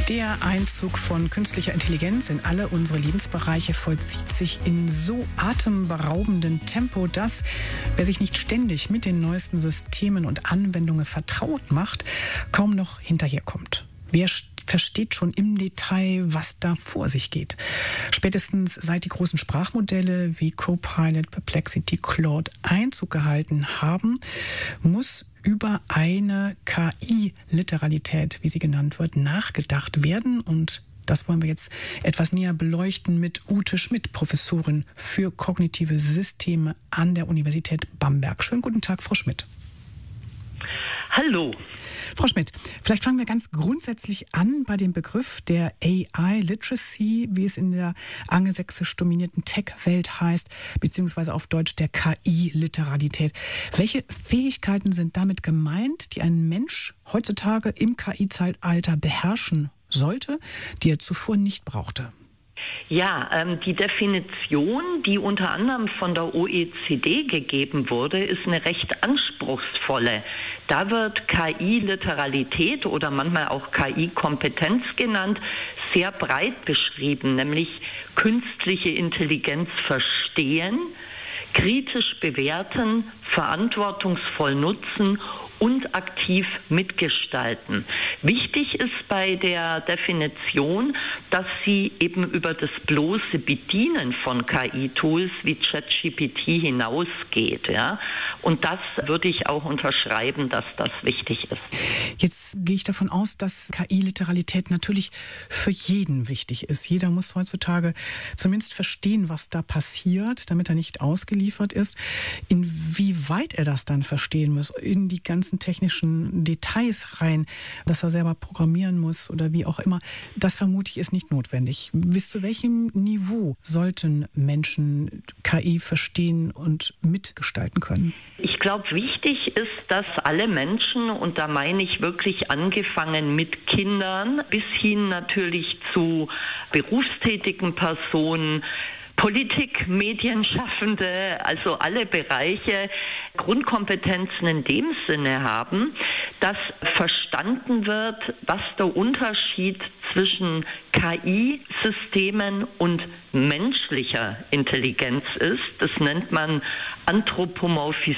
Der Einzug von künstlicher Intelligenz in alle unsere Lebensbereiche vollzieht sich in so atemberaubendem Tempo, dass, wer sich nicht ständig mit den neuesten Systemen und Anwendungen vertraut macht, kaum noch hinterherkommt. Wer versteht schon im Detail, was da vor sich geht. Spätestens seit die großen Sprachmodelle wie Copilot, Perplexity, Claude Einzug gehalten haben, muss über eine KI-Literalität, wie sie genannt wird, nachgedacht werden. Und das wollen wir jetzt etwas näher beleuchten mit Ute Schmidt, Professorin für kognitive Systeme an der Universität Bamberg. Schönen guten Tag, Frau Schmidt. Hallo. Frau Schmidt, vielleicht fangen wir ganz grundsätzlich an bei dem Begriff der AI-Literacy, wie es in der angelsächsisch dominierten Tech-Welt heißt, beziehungsweise auf Deutsch der KI-Literalität. Welche Fähigkeiten sind damit gemeint, die ein Mensch heutzutage im KI-Zeitalter beherrschen sollte, die er zuvor nicht brauchte? Ja, die Definition, die unter anderem von der OECD gegeben wurde, ist eine recht anspruchsvolle. Da wird KI-Literalität oder manchmal auch KI-Kompetenz genannt, sehr breit beschrieben, nämlich künstliche Intelligenz verstehen, kritisch bewerten, verantwortungsvoll nutzen und aktiv mitgestalten. Wichtig ist bei der Definition, dass sie eben über das bloße Bedienen von KI-Tools wie ChatGPT hinausgeht. Ja? Und das würde ich auch unterschreiben, dass das wichtig ist. Jetzt gehe ich davon aus, dass KI-Literalität natürlich für jeden wichtig ist. Jeder muss heutzutage zumindest verstehen, was da passiert, damit er nicht ausgeliefert ist. Inwieweit er das dann verstehen muss, in die ganzen technischen Details rein, dass er selber programmieren muss oder wie auch immer, das vermute ich ist nicht notwendig. Bis zu welchem Niveau sollten Menschen KI verstehen und mitgestalten können? Ich glaube, wichtig ist, dass alle Menschen, und da meine ich wirklich angefangen mit Kindern bis hin natürlich zu berufstätigen Personen, Politik, Medienschaffende, also alle Bereiche Grundkompetenzen in dem Sinne haben, dass verstanden wird, was der Unterschied zwischen KI-Systemen und menschlicher Intelligenz ist. Das nennt man Anthropomorphisierung.